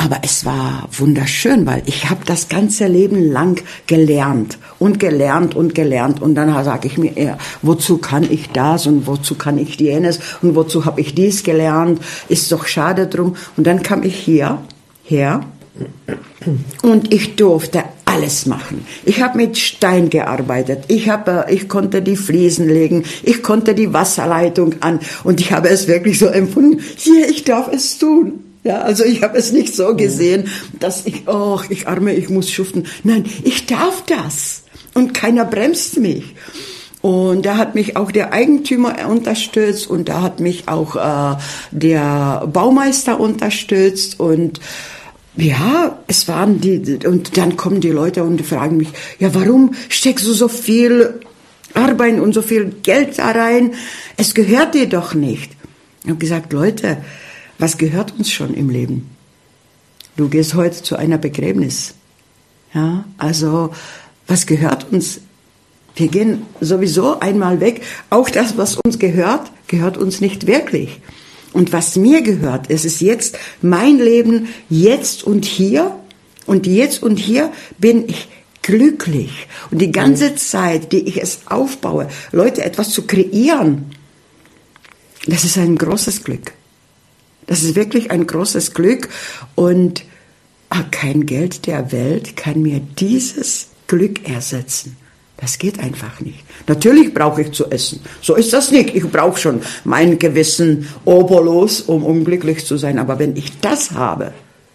Aber es war wunderschön, weil ich habe das ganze Leben lang gelernt und gelernt und gelernt. Und dann sage ich mir, wozu kann ich das und wozu kann ich jenes und wozu habe ich dies gelernt? Ist doch schade drum. Und dann kam ich her und ich durfte alles machen. Ich habe mit Stein gearbeitet. Ich konnte die Fliesen legen. Ich konnte die Wasserleitung an. Und ich habe es wirklich so empfunden, hier, ich darf es tun. Ja, also ich habe es nicht so gesehen, dass ich muss schuften. Nein, ich darf das. Und keiner bremst mich. Und da hat mich auch der Eigentümer unterstützt und da hat mich auch der Baumeister unterstützt und ja, es waren und dann kommen die Leute und fragen mich, ja, warum steckst du so viel Arbeit und so viel Geld da rein? Es gehört dir doch nicht. Ich habe gesagt, Leute, was gehört uns schon im Leben? Du gehst heute zu einer Begräbnis. Ja, also, was gehört uns? Wir gehen sowieso einmal weg. Auch das, was uns gehört, gehört uns nicht wirklich. Und was mir gehört, es ist jetzt mein Leben, jetzt und hier. Und jetzt und hier bin ich glücklich. Und die ganze Zeit, die ich es aufbaue, Leute, etwas zu kreieren, das ist ein großes Glück. Das ist wirklich ein großes Glück. Und kein Geld der Welt kann mir dieses Glück ersetzen. Das geht einfach nicht. Natürlich brauche ich zu essen. So ist das nicht. Ich brauche schon meinen gewissen Obolus, um glücklich zu sein. Aber wenn ich das habe,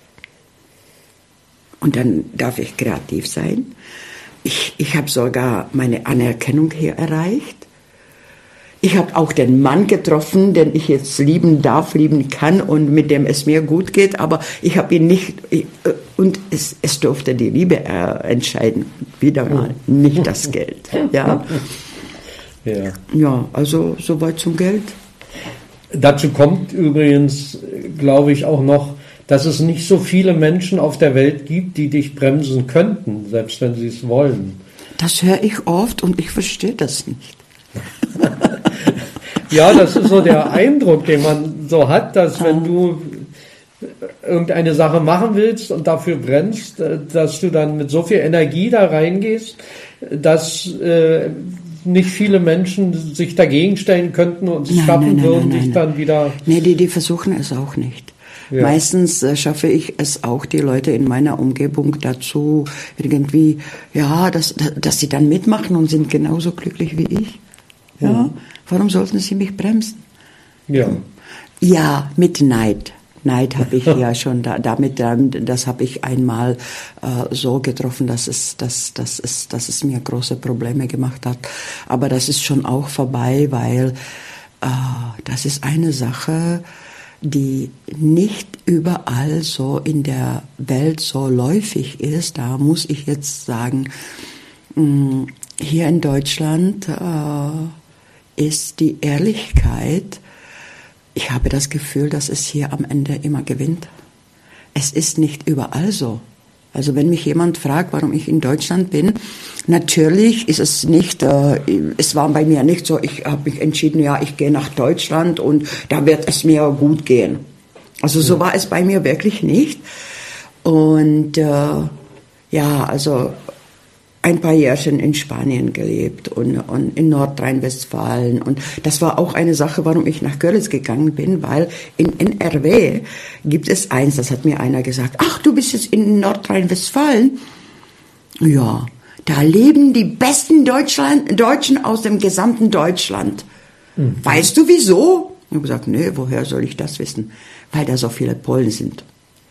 und dann darf ich kreativ sein. Ich habe sogar meine Anerkennung hier erreicht. Ich habe auch den Mann getroffen, den ich jetzt lieben darf, lieben kann und mit dem es mir gut geht, aber ich habe ihn nicht, und es durfte die Liebe entscheiden, wieder mal, nicht das Geld. Ja, ja, also soweit zum Geld. Dazu kommt übrigens, glaube ich, auch noch, dass es nicht so viele Menschen auf der Welt gibt, die dich bremsen könnten, selbst wenn sie es wollen. Das höre ich oft und ich verstehe das nicht. Ja, das ist so der Eindruck, den man so hat, dass wenn du irgendeine Sache machen willst und dafür brennst, dass du dann mit so viel Energie da reingehst, dass nicht viele Menschen sich dagegen stellen könnten und es schaffen würden, dich dann wieder... Nee, die versuchen es auch nicht. Ja. Meistens schaffe ich es auch, die Leute in meiner Umgebung dazu irgendwie, ja, dass sie dann mitmachen und sind genauso glücklich wie ich. Ja, warum sollten sie mich bremsen? Ja. Ja, mit Neid. Neid habe ich ja schon das habe ich einmal so getroffen, dass es mir große Probleme gemacht hat. Aber das ist schon auch vorbei, weil das ist eine Sache, die nicht überall so in der Welt so läufig ist. Da muss ich jetzt sagen, hier in Deutschland ist die Ehrlichkeit, ich habe das Gefühl, dass es hier am Ende immer gewinnt. Es ist nicht überall so. Also wenn mich jemand fragt, warum ich in Deutschland bin, natürlich ist es nicht, es war bei mir nicht so, ich habe mich entschieden, ja, ich gehe nach Deutschland und da wird es mir gut gehen. Also so war es bei mir wirklich nicht. Und ja, also ein paar Jährchen in Spanien gelebt und in Nordrhein-Westfalen. Und das war auch eine Sache, warum ich nach Görlitz gegangen bin, weil in NRW gibt es eins, das hat mir einer gesagt, ach, du bist jetzt in Nordrhein-Westfalen? Ja, da leben die besten Deutschen aus dem gesamten Deutschland. Mhm. Weißt du wieso? Ich habe gesagt, nee, woher soll ich das wissen? Weil da so viele Polen sind.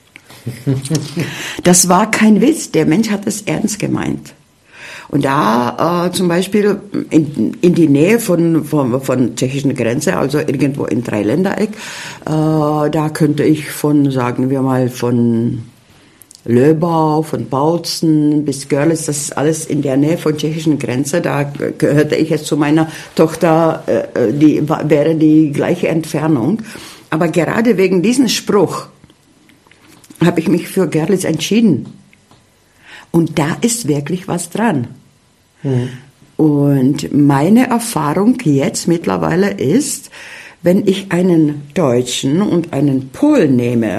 Das war kein Witz, der Mensch hat es ernst gemeint. Und da zum Beispiel in die Nähe von tschechischen Grenze, also irgendwo in Dreiländereck, da könnte ich sagen wir mal, von Löbau, von Bautzen bis Görlitz, das ist alles in der Nähe von tschechischen Grenze, da gehörte ich jetzt zu meiner Tochter, wäre die gleiche Entfernung. Aber gerade wegen diesem Spruch habe ich mich für Görlitz entschieden. Und da ist wirklich was dran. Mhm. Und meine Erfahrung jetzt mittlerweile ist, wenn ich einen Deutschen und einen Polen nehme,